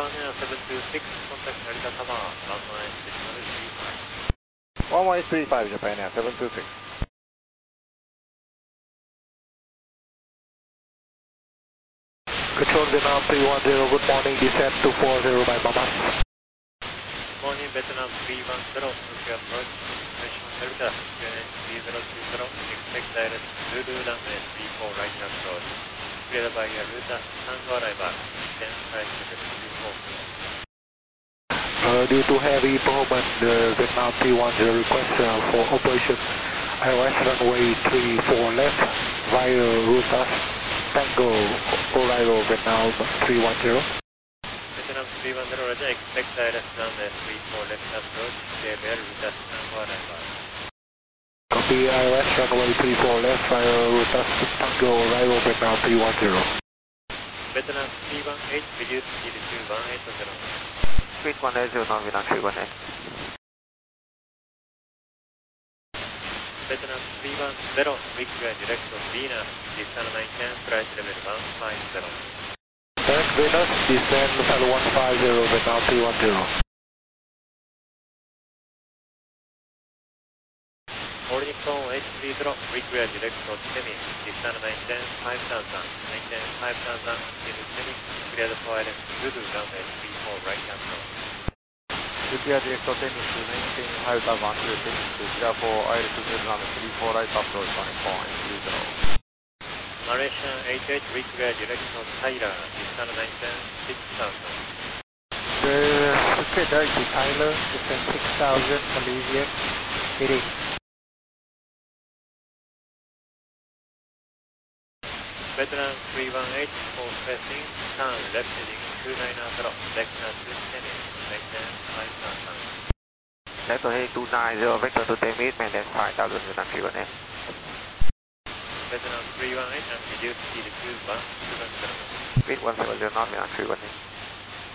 Japan Air 726, contact Narita Tower, runway decimal 35. Runway 35, Japan Air 726. Control Vietnam 310, good morning, descent 240 by Mama. Good morning, Vietnam 310, Tokyo approach, information Delta, QNH 3020, expect direct Zulu runway 34 right approach. Cleared by Yaruta, Tango arrival, 10 flight level 24. Due to heavy movement, Vietnam 310 request for operation IOS runway 34 left via Ruta Tango O'Reilly Vietnam 310. Vietnam 310, Roger, expect direct runway 34 left approach, cleared by Yaruta, Tango arrival. Copy IOS runway 34 left via Ruta Tango O'Reilly Vietnam 310. Vietnam 318, reduce speed to 180. Speed 180, now Vietnam 318. Vietnam 310, require direct to Venus, descend 910, flight level 150. Direct Venus, descend level 150, Vietnam 310. All Nippon H30, require direct to Semi, descend 910, 5000, 910, 5000, continue Semi, cleared for island Zulu, runway 34 right approach. Repair direct to Tennis, maintain 5000 to Tennis, clear for ILS 034 right approach on Nippon H30. Malaysian 88, require direct to Tyler, descend 910, 6000. Okay, direct to Tyler, descend 6000, Malaysian, heading. Vietnam 318, full passing, turn left heading 290, vector to Semi, maintain 5000. Left heading 290, vector to Tennis, maintain 5000, Vietnam 318. Vietnam 318 and reduce speed to 170. Speed 170, now Vietnam 318.